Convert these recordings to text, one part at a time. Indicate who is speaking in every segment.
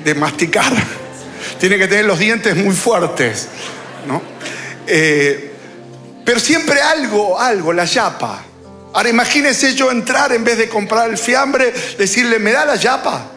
Speaker 1: de masticar. Tiene que tener los dientes muy fuertes, ¿no? Pero siempre algo, la yapa. Ahora imagínense yo entrar, en vez de comprar el fiambre, decirle, ¿me da la yapa?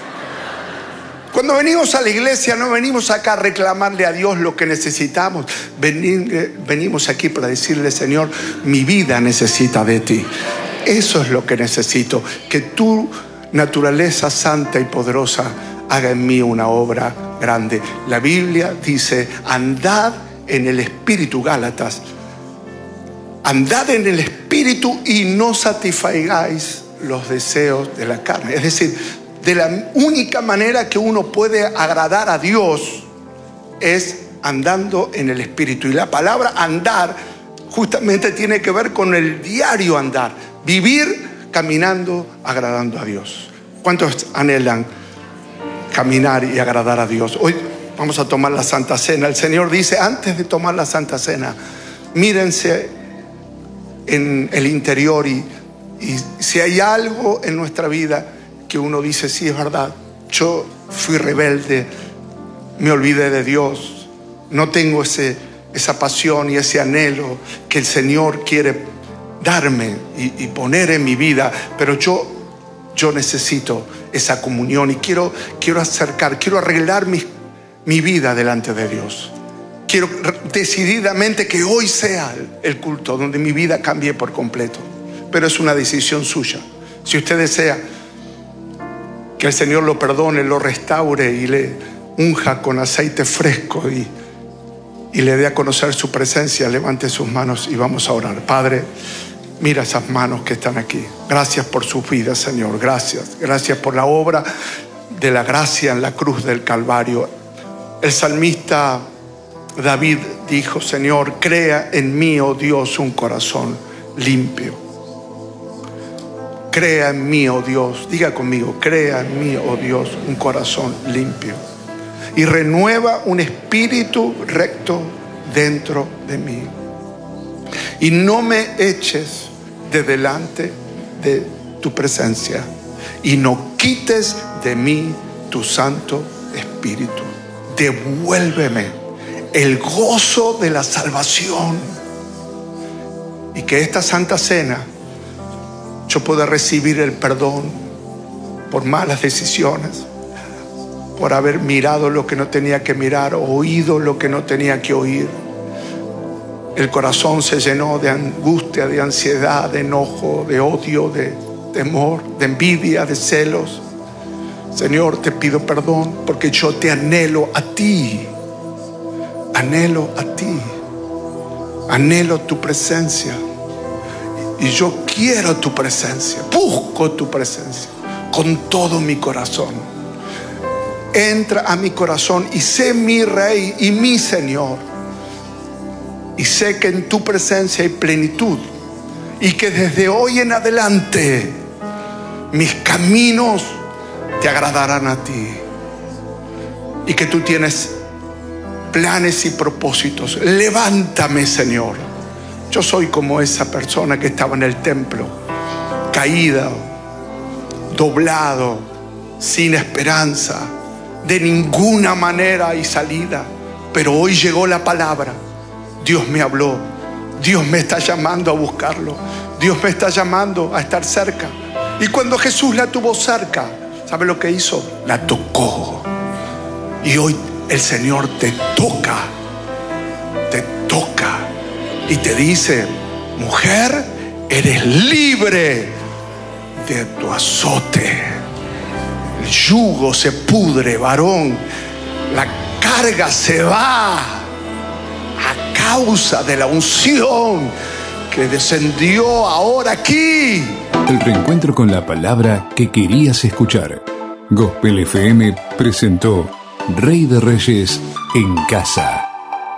Speaker 1: Cuando venimos a la iglesia, no venimos acá a reclamarle a Dios lo que necesitamos. Venimos aquí para decirle, Señor, mi vida necesita de ti. Eso es lo que necesito. Que tu naturaleza santa y poderosa haga en mí una obra grande. La Biblia dice, andad en el Espíritu, Gálatas. Andad en el Espíritu y no satisfagáis los deseos de la carne. Es decir, de la única manera que uno puede agradar a Dios es andando en el Espíritu. Y la palabra andar justamente tiene que ver con el diario andar. Vivir caminando, agradando a Dios. ¿Cuántos anhelan caminar y agradar a Dios? Hoy vamos a tomar la Santa Cena. El Señor dice, antes de tomar la Santa Cena, mírense en el interior y si hay algo en nuestra vida que uno dice, sí, es verdad, yo fui rebelde, me olvidé de Dios, no tengo esa pasión y ese anhelo que el Señor quiere darme y poner en mi vida, pero yo necesito esa comunión y quiero arreglar mi vida delante de Dios. Quiero decididamente que hoy sea el culto donde mi vida cambie por completo, pero es una decisión suya. Si usted desea que el Señor lo perdone, lo restaure y le unja con aceite fresco y le dé a conocer su presencia, levante sus manos y vamos a orar. Padre, mira esas manos que están aquí. Gracias por sus vidas, Señor. Gracias por la obra de la gracia en la cruz del Calvario. El salmista David dijo, Señor, crea en mí, oh Dios, un corazón limpio. Crea en mí, oh Dios, diga conmigo, crea en mí, oh Dios, un corazón limpio. Y renueva un espíritu recto dentro de mí. Y no me eches de delante de tu presencia. Y no quites de mí tu Santo Espíritu. Devuélveme el gozo de la salvación. Y que esta Santa Cena yo pueda recibir el perdón por malas decisiones, por haber mirado lo que no tenía que mirar, oído lo que no tenía que oír. El corazón se llenó de angustia, de ansiedad, de enojo, de odio, de temor, de envidia, de celos. Señor, te pido perdón porque yo te anhelo a ti. Anhelo a ti. Anhelo tu presencia. Y yo quiero tu presencia, busco tu presencia con todo mi corazón. Entra a mi corazón y sé mi Rey y mi Señor. Y sé que en tu presencia hay plenitud. Y que desde hoy en adelante mis caminos te agradarán a ti. Y que tú tienes planes y propósitos. Levántame, Señor. Yo soy como esa persona que estaba en el templo, caída, doblado, sin esperanza, de ninguna manera hay salida. Pero hoy llegó la palabra. Dios me habló. Dios me está llamando a buscarlo. Dios me está llamando a estar cerca. Y cuando Jesús la tuvo cerca, ¿sabe lo que hizo? La tocó. Y hoy el Señor te toca. Te toca. Y te dice, mujer, eres libre de tu azote. El yugo se pudre, varón. La carga se va a causa de la unción que descendió ahora aquí.
Speaker 2: El reencuentro con la palabra que querías escuchar. Gospel FM presentó Rey de Reyes en casa.